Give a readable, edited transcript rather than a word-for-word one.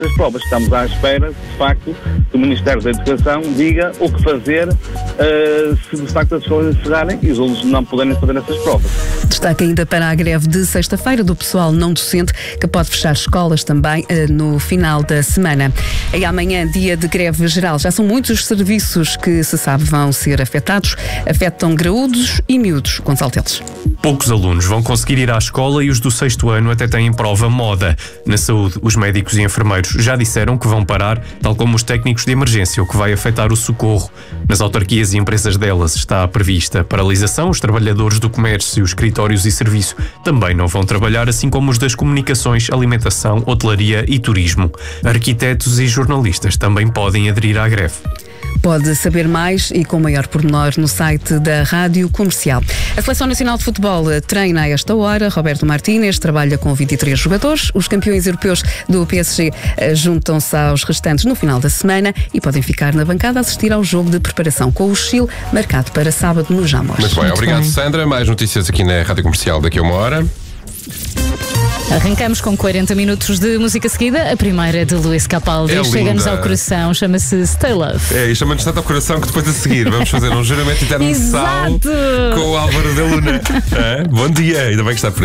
as provas. Estamos à espera, de facto, que o Ministério da Educação diga o que fazer se de facto as escolas encerrarem e os alunos não puderem fazer essas provas. Destaque ainda para a greve de sexta-feira do pessoal não docente, que pode fechar escolas também no final da semana. E amanhã, dia de greve geral. Já são muitos os serviços que se sabe vão ser afetados. Afetam graúdos e miúdos. Gonçalo Teles. Poucos alunos vão conseguir ir à escola e os do 6º ano até têm prova moda. Na saúde, os médicos e enfermeiros já disseram que vão parar, tal como os técnicos de emergência, o que vai afetar o socorro. Nas autarquias e empresas delas está prevista paralisação. Os trabalhadores do comércio, escritórios e serviço também não vão trabalhar, assim como os das comunicações, alimentação, hotelaria e turismo. Arquitetos e jornalistas também podem aderir à greve. Pode saber mais e com maior pormenor no site da Rádio Comercial. A Seleção Nacional de Futebol treina a esta hora. Roberto Martínez trabalha com 23 jogadores. Os campeões europeus do PSG juntam-se aos restantes no final da semana e podem ficar na bancada a assistir ao jogo de preparação com o Chile, marcado para sábado no Jamor. Muito bem, obrigado Sandra. Mais notícias aqui na Rádio Comercial daqui a uma hora. Arrancamos com 40 minutos de música seguida. A primeira de Luís Capaldi chega-nos ao coração, chama-se Stay Love. E chama-nos tanto ao coração que depois a seguir vamos fazer um juramento eterno de sal com o Álvaro da Luna. Bom dia, ainda bem que está por aí.